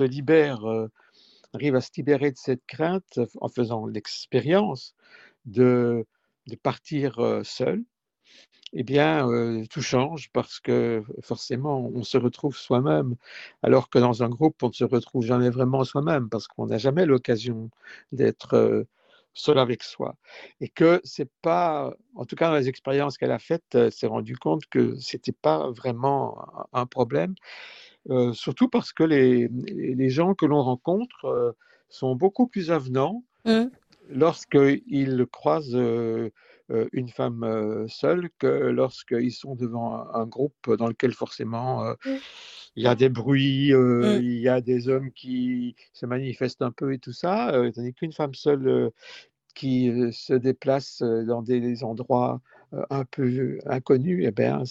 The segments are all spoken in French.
libère, arrive à se libérer de cette crainte en faisant l'expérience de, de partir seul, eh bien, tout change parce que forcément, on se retrouve soi-même, alors que dans un groupe, on ne se retrouve jamais vraiment soi-même parce qu'on n'a jamais l'occasion d'être seul avec soi. Et que c'est pas, en tout cas dans les expériences qu'elle a faites, elle s'est rendue compte que c'était pas vraiment un problème, surtout parce que les gens que l'on rencontre sont beaucoup plus avenants Mmh. lorsqu'ils croisent une femme seule que lorsqu'ils sont devant un groupe dans lequel forcément Mmh. il y a des bruits, Mmh. il y a des hommes qui se manifestent un peu et tout ça, tandis qu'une femme seule qui se déplace dans des endroits un peu inconnus, eh bien,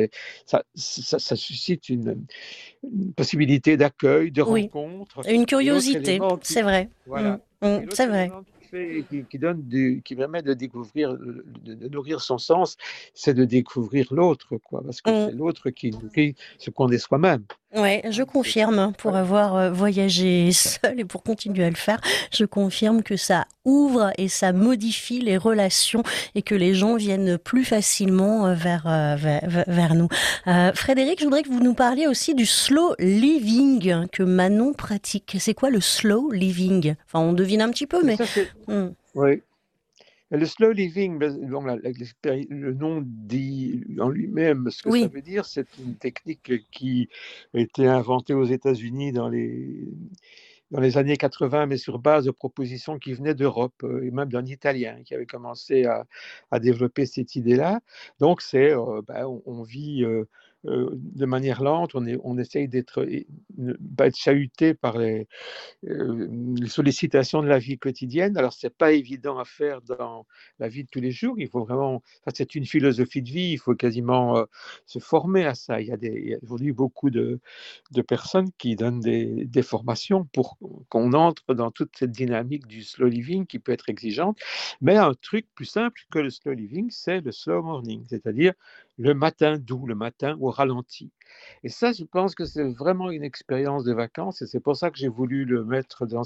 ça suscite une possibilité d'accueil, de Oui, rencontre. une Et l'autre curiosité, élément c'est qui, vrai. Mmh. voilà, Mmh, et c'est l'autre vrai. élément qui permet de découvrir, de nourrir son sens, c'est de découvrir l'autre, quoi, parce que Mmh. c'est l'autre qui nourrit ce qu'on est soi-même. Ouais, je Hein, confirme, hein, pour ouais. avoir voyagé seule et pour continuer à le faire, je confirme que ça ouvre et ça modifie les relations et que les gens viennent plus facilement vers nous. Frédéric, je voudrais que vous nous parliez aussi du slow living que Manon pratique. C'est quoi le slow living? Enfin, on devine un petit peu, Et mais... ça, c'est, Hmm. ouais. Le slow living, bon, le nom dit en lui-même ce que ça Oui. veut dire. C'est une technique qui a été inventée aux États-Unis dans les années 80, mais sur base de propositions qui venaient d'Europe, et même d'un Italien qui avait commencé à développer cette idée-là. Donc, c'est, on vit de manière lente, on essaye d'être, ne pas être chahuté par les sollicitations de la vie quotidienne. Alors, c'est pas évident à faire dans la vie de tous les jours. Il faut vraiment, enfin, c'est une philosophie de vie. Il faut quasiment se former à ça. Il y a aujourd'hui beaucoup de personnes qui donnent des formations pour qu'on entre dans toute cette dynamique du slow living qui peut être exigeante. Mais un truc plus simple que le slow living, c'est le slow morning, c'est-à-dire le matin doux, le matin au ralenti. Et ça, je pense que c'est vraiment une expérience de vacances et c'est pour ça que j'ai voulu le mettre dans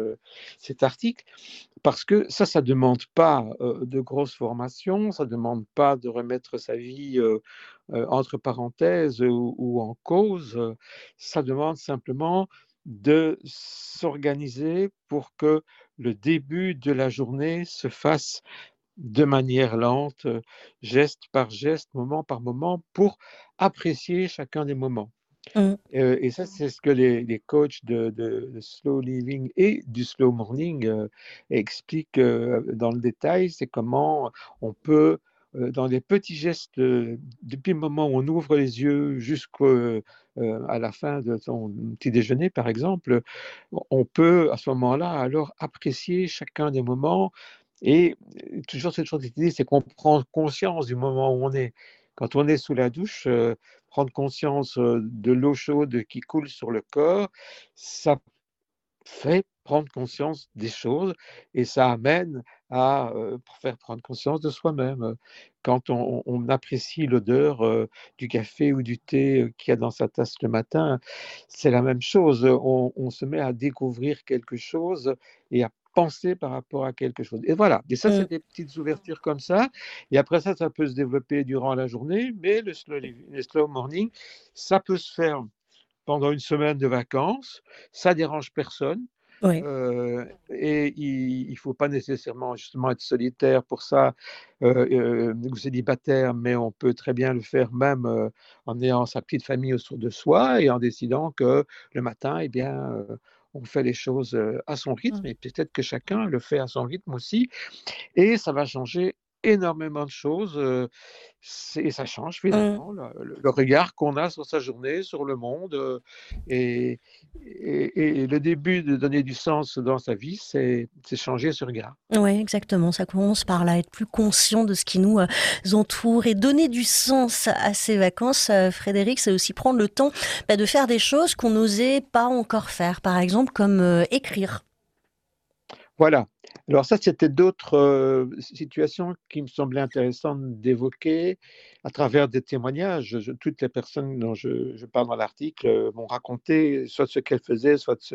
cet article, parce que ça ne demande pas de grosses formations, ça ne demande pas de remettre sa vie entre parenthèses ou en cause, ça demande simplement de s'organiser pour que le début de la journée se fasse de manière lente, geste par geste, moment par moment, pour apprécier chacun des moments. Mm. Et ça, c'est ce que les coachs de slow living et du slow morning expliquent dans le détail. C'est comment on peut, dans des petits gestes, depuis le moment où on ouvre les yeux jusqu'à la fin de son petit déjeuner, par exemple, on peut à ce moment-là alors apprécier chacun des moments. Et toujours cette chose d'idée, c'est qu'on prend conscience du moment où on est. Quand on est sous la douche, prendre conscience de l'eau chaude qui coule sur le corps, ça fait prendre conscience des choses et ça amène à faire prendre conscience de soi-même. Quand on apprécie l'odeur du café ou du thé qu'il y a dans sa tasse le matin, c'est la même chose. On se met à découvrir quelque chose et à penser par rapport à quelque chose. Et voilà. Et ça, c'est Mm. des petites ouvertures comme ça. Et après ça, ça peut se développer durant la journée, mais le slow morning, ça peut se faire pendant une semaine de vacances, ça dérange personne. Oui. Et il ne faut pas nécessairement justement être solitaire pour ça ou célibataire, mais on peut très bien le faire même en ayant sa petite famille autour de soi et en décidant que le matin, eh bien, on fait les choses à son rythme Mm. et peut-être que chacun le fait à son rythme aussi et ça va changer énormément de choses et ça change Mm. finalement le regard qu'on a sur sa journée, sur le monde et, et le début de donner du sens dans sa vie, c'est changer ce regard. Oui, exactement. Ça commence par là, être plus conscient de ce qui nous entoure et donner du sens à ces vacances. Frédéric, c'est aussi prendre le temps de faire des choses qu'on n'osait pas encore faire. Par exemple, comme écrire. Voilà. Alors ça, c'était d'autres situations qui me semblaient intéressantes d'évoquer à travers des témoignages. Toutes les personnes dont je parle dans l'article m'ont raconté soit ce qu'elles faisaient, soit